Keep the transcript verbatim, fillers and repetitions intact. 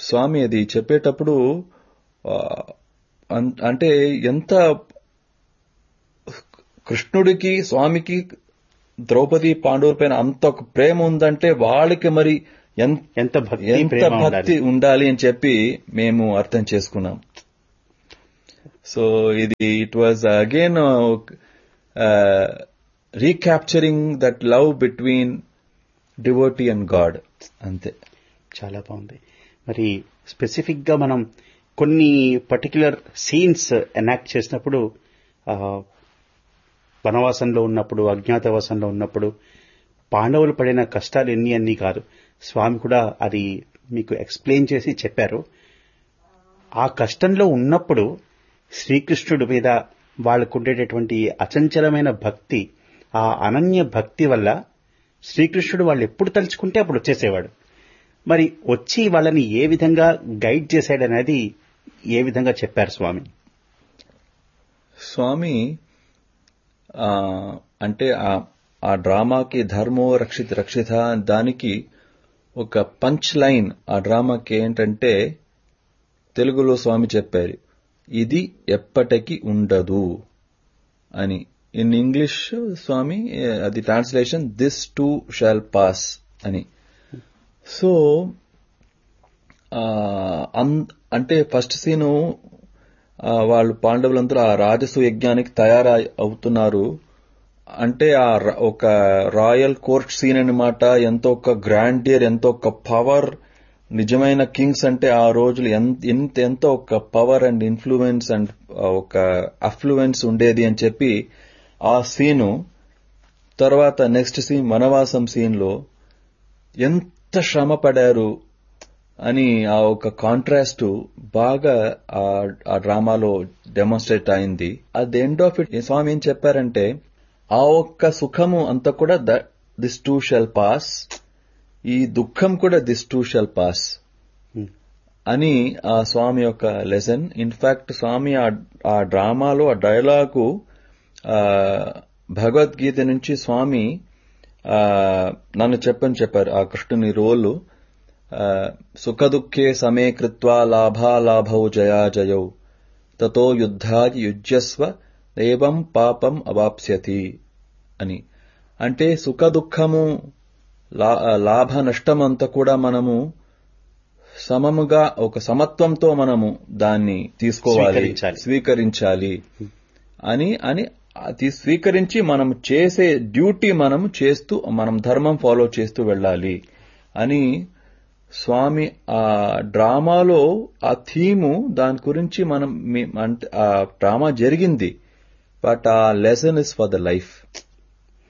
స్వామి అది చెప్పేటప్పుడు అంటే ఎంత కృష్ణుడికి స్వామికి ద్రౌపది పాండవుల పైన అంత ఒక ప్రేమ ఉందంటే వాళ్ళకి మరి ఎంత భక్తి ఎంత భక్తి ఉండాలి అని చెప్పి మేము అర్థం చేసుకున్నాం. సో ఇది it was again రీక్యాప్చరింగ్ that love between devotee and God. అంతే. చాలా బాగుంది. మరి స్పెసిఫిక్ గా మనం కొన్ని పర్టిక్యులర్ సీన్స్ ఎనాక్ట్ చేసినప్పుడు వనవాసంలో ఉన్నప్పుడు, అజ్ఞాతవాసంలో ఉన్నప్పుడు పాండవులు పడిన కష్టాలు ఎన్ని అన్ని కాదు, స్వామి కూడా అది మీకు ఎక్స్ప్లెయిన్ చేసి చెప్పారు. ఆ కష్టంలో ఉన్నప్పుడు శ్రీకృష్ణుడి మీద వాళ్ళకు ఉండేటటువంటి అచంచలమైన భక్తి, ఆ అనన్య భక్తి వల్ల శ్రీకృష్ణుడు వాళ్ళు ఎప్పుడు తలుచుకుంటే అప్పుడు వచ్చేసేవాడు. మరి వచ్చి వాళ్ళని ఏ విధంగా గైడ్ చేశాడనేది ఏ విధంగా చెప్పారు స్వామి? స్వామి అంటే ఆ డ్రామాకి ధర్మో రక్షిత రక్షిత దానికి ఒక పంచ్ లైన్ ఆ డ్రామాకి ఏంటంటే తెలుగులో స్వామి చెప్పారు, ఇది ఎప్పటికీ ఉండదు అని. ఇన్ ఇంగ్లీష్ స్వామి అది translation this two shawl pass అని. సో అంటే ఫస్ట్ సీను వాళ్ళు పాండవులందరూ ఆ రాజసు యజ్ఞానికి తయారై అవుతున్నారు. అంటే ఆ ఒక రాయల్ కోర్ట్ సీన్ అన్నమాట. ఎంతో ఒక గ్రాండియర్, ఎంతో ఒక పవర్. నిజమైన కింగ్స్ అంటే ఆ రోజులు ఎంత ఎంతో ఒక పవర్ అండ్ ఇన్ఫ్లుయెన్స్ అండ్ ఒక అఫ్లుయెన్స్ ఉండేది అని చెప్పి ఆ సీను. తర్వాత నెక్స్ట్ సీన్ వనవాసం సీన్ లో ఎంత శ్రమ పడారు అని ఆ ఒక కాంట్రాస్ట్ బాగా ఆ డ్రామాలో డెమాన్స్ట్రేట్ అయింది. At the end of it స్వామి ఏం చెప్పారంటే ఆ ఒక్క సుఖము అంతా కూడా దిస్ టూ షల్ పాస్, ఈ దుఃఖం కూడా దిస్ టూ షల్ పాస్ అని ఆ స్వామి యొక్క లెసన్. ఇన్ఫాక్ట్ స్వామి ఆ డ్రామాలో ఆ డైలాగు భగవద్గీత నుంచి స్వామి నన్ను చెప్పని చెప్పారు. ఆ కృష్ణుని రోలు సుఖ దుఃఖే సమే కృత్వా లాభాలాభౌ జయా జయౌ తతో యుద్ధాది యుజ్యస్వ ఏవం పాపం అవాప్స్యతి అని. అంటే సుఖ దుఃఖము లాభ నష్టమంతా కూడా మనము సమముగా ఒక సమత్వంతో మనము దాన్ని తీసుకోవాలి, స్వీకరించాలి అని అని స్వీకరించి మనం చేసే డ్యూటీ మనం చేస్తూ మనం ధర్మం ఫాలో చేస్తూ వెళ్ళాలి అని స్వామి ఆ డ్రామాలో ఆ థీము దాని గురించి మనం ఆ డ్రామా జరిగింది. బట్ ఆ lesson is for the life.